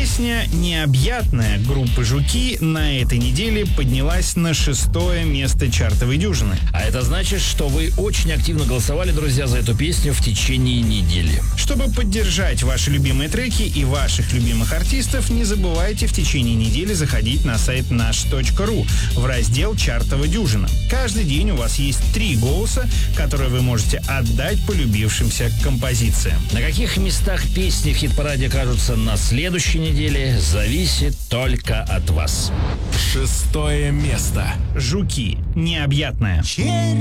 Песня «Необъятная» группы «Жуки» на этой неделе поднялась на 6-е место чартовой дюжины. А это значит, что вы очень активно голосовали, друзья, за эту песню в течение недели. Чтобы поддержать ваши любимые треки и ваших любимых артистов, не забывайте в течение недели заходить на сайт наш.ру в раздел «Чартовая дюжина». Каждый день у вас есть 3 голоса, которые вы можете отдать полюбившимся композициям. На каких местах песни в хит-параде окажутся на следующей неделе, зависит только от вас. 6-е место. «Жуки. Необъятная».